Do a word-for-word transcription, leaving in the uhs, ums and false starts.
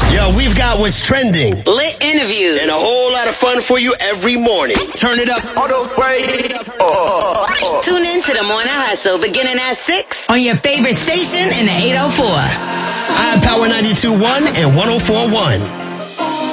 Yo, we've got what's trending, lit interviews, and a whole lot of fun for you every morning. Turn it up all the way. Oh, oh. Tune in to the Morning Hustle beginning at six on your favorite station in the eight oh four. I have Power ninety-two point one and one oh four point one.